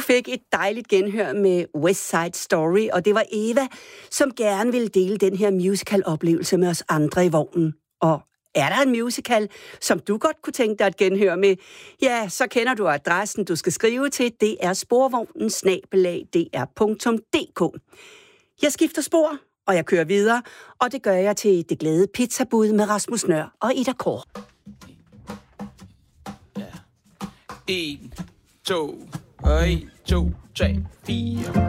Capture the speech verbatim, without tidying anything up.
fik et dejligt genhør med West Side Story, og det var Eva, som gerne ville dele den her musical-oplevelse med os andre i vognen. Og er der en musical, som du godt kunne tænke dig at genhøre med? Ja, så kender du adressen, du skal skrive til. Det er sporvognen snabel-a d r punktum d k. Jeg skifter spor, og jeg kører videre, og det gør jeg til Det Glade Pizzabud med Rasmus Nøhr og Ida Kåre. En, to, og en, to, tre, fire.